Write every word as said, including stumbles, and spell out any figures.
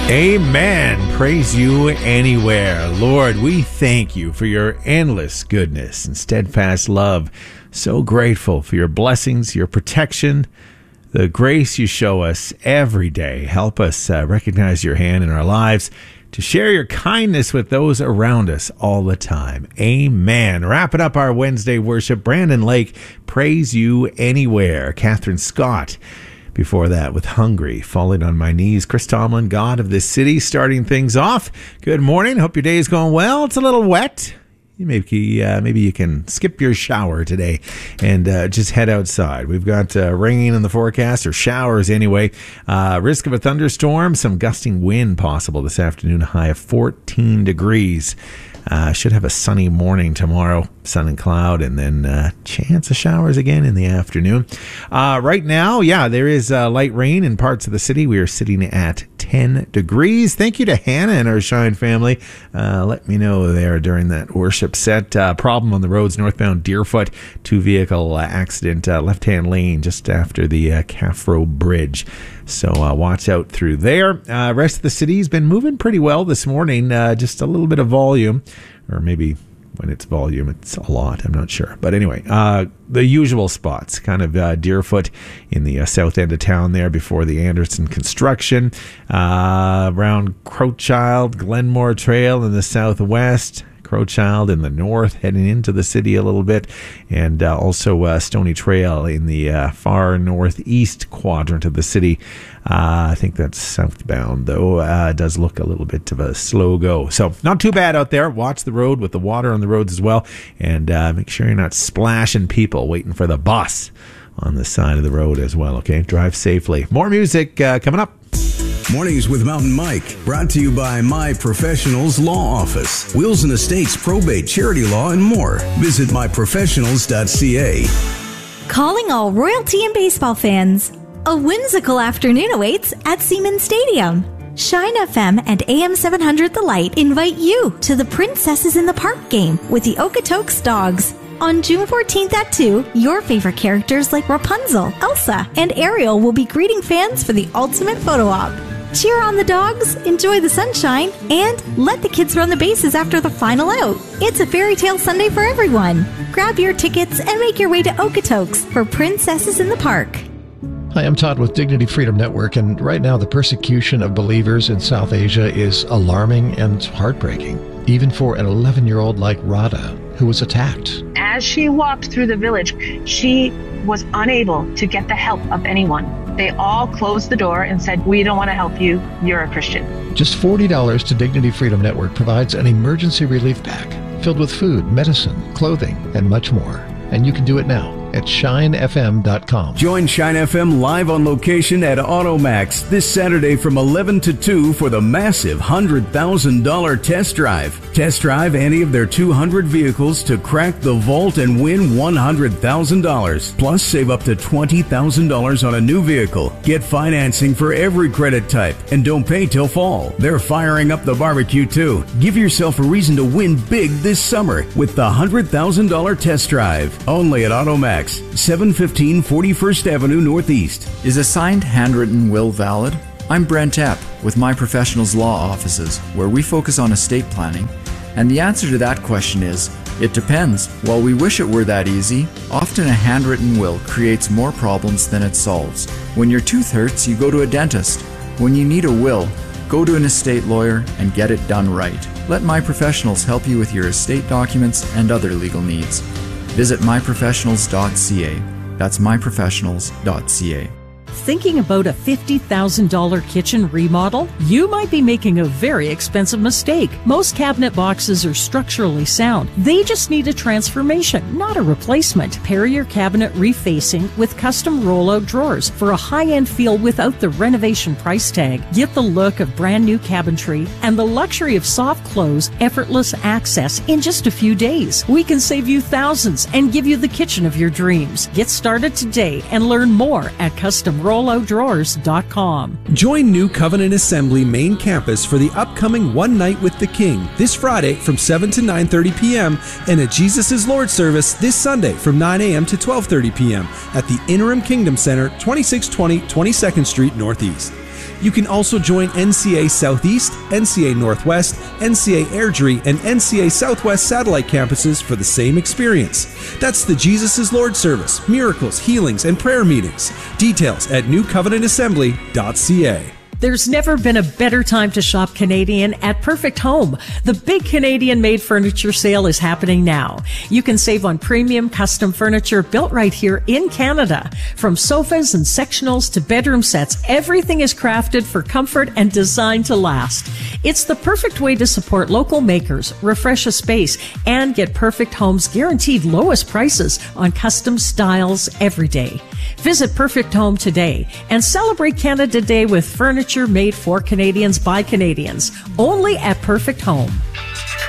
Amen. Praise you anywhere. Lord, we thank you for your endless goodness and steadfast love. So grateful for your blessings, your protection, the grace you show us every day. Help us uh, recognize your hand in our lives, to share your kindness with those around us all the time. Amen. Wrapping up our Wednesday worship, Brandon Lake, Praise You Anywhere. Catherine Scott, before that, with Hungry, Falling on My Knees. Chris Tomlin, God of This City, starting things off. Good morning. Hope your day is going well. It's a little wet. Maybe, uh, maybe you can skip your shower today and uh, just head outside. We've got uh, rain in the forecast, or showers anyway. Uh, risk of a thunderstorm, some gusting wind possible this afternoon, a high of fourteen degrees. Uh, should have a sunny morning tomorrow, sun and cloud, and then uh, chance of showers again in the afternoon. Uh, right now, yeah, there is uh, light rain in parts of the city. We are sitting at ten degrees. Thank you to Hannah and our Shine family. Uh, let me know there during that worship set. Uh, problem on the roads northbound Deerfoot. Two vehicle uh, accident, uh, left-hand lane just after the uh, Caffro Bridge. So uh, watch out through there. Uh, rest of the city's been moving pretty well this morning. Uh, just a little bit of volume, or maybe when it's volume, it's a lot. I'm not sure. But anyway, uh, the usual spots, kind of uh, Deerfoot in the uh, south end of town there before the Anderson construction, uh, around Crowchild, Glenmore Trail in the southwest, Crowchild in the north, heading into the city a little bit, and uh, also uh, Stony Trail in the uh, far northeast quadrant of the city. Uh, I think that's southbound, though. Uh, it does look a little bit of a slow go. So not too bad out there. Watch the road with the water on the roads as well, and uh, make sure you're not splashing people waiting for the bus on the side of the road as well, okay? Drive safely. More music uh, coming up. Mornings with Mountain Mike, brought to you by My Professionals Law Office. Wills and estates, probate, charity law, and more. Visit my professionals dot c a. Calling all royalty and baseball fans. A whimsical afternoon awaits at Siemens Stadium. Shine F M and A M seven hundred The Light invite you to the Princesses in the Park game with the Okotoks Dogs. On June fourteenth at two, your favorite characters like Rapunzel, Elsa, and Ariel will be greeting fans for the ultimate photo op. Cheer on the dogs, enjoy the sunshine, and let the kids run the bases after the final out. It's a fairy tale Sunday for everyone. Grab your tickets and make your way to Okotoks for Princesses in the Park. Hi, I'm Todd with Dignity Freedom Network, and right now the persecution of believers in South Asia is alarming and heartbreaking, even for an eleven-year-old like Radha, who was attacked. As she walked through the village, she was unable to get the help of anyone. They all closed the door and said, "We don't want to help you. You're a Christian." Just forty dollars to Dignity Freedom Network provides an emergency relief pack filled with food, medicine, clothing, and much more. And you can do it now at shine f m dot com. Join Shine F M live on location at Automax this Saturday from eleven to two for the massive one hundred thousand dollars test drive. Test drive any of their two hundred vehicles to crack the vault and win one hundred thousand dollars. Plus, save up to twenty thousand dollars on a new vehicle. Get financing for every credit type and don't pay till fall. They're firing up the barbecue too. Give yourself a reason to win big this summer with the one hundred thousand dollars test drive. Only at Automax. seven fifteen forty-first Avenue Northeast. Is a signed handwritten will valid? I'm Brent Epp with My Professionals Law Offices, where we focus on estate planning. And the answer to that question is, it depends. While we wish it were that easy, often a handwritten will creates more problems than it solves. When your tooth hurts, you go to a dentist. When you need a will, go to an estate lawyer and get it done right. Let My Professionals help you with your estate documents and other legal needs. Visit my professionals dot c a. That's my professionals dot c a. Thinking about a fifty thousand dollars kitchen remodel? You might be making a very expensive mistake. Most cabinet boxes are structurally sound. They just need a transformation, not a replacement. Pair your cabinet refacing with custom rollout drawers for a high-end feel without the renovation price tag. Get the look of brand new cabinetry and the luxury of soft close, effortless access in just a few days. We can save you thousands and give you the kitchen of your dreams. Get started today and learn more at custom rollout drawers dot com. Join New Covenant Assembly main campus for the upcoming One Night with the King this Friday from seven to nine thirty p.m. and a Jesus is Lord service this Sunday from nine a.m. to twelve thirty p.m. at the Interim Kingdom Center, twenty-six twenty twenty-second Street Northeast. You can also join N C A Southeast, N C A Northwest, N C A Airdrie, and N C A Southwest satellite campuses for the same experience. That's the Jesus is Lord service, miracles, healings, and prayer meetings. Details at new covenant assembly dot c a. There's never been a better time to shop Canadian at Perfect Home. The big Canadian made furniture sale is happening now. You can save on premium custom furniture built right here in Canada. From sofas and sectionals to bedroom sets, everything is crafted for comfort and designed to last. It's the perfect way to support local makers, refresh a space, and get Perfect Home's guaranteed lowest prices on custom styles every day. Visit Perfect Home today and celebrate Canada Day with furniture made for Canadians by Canadians, only at Perfect Home.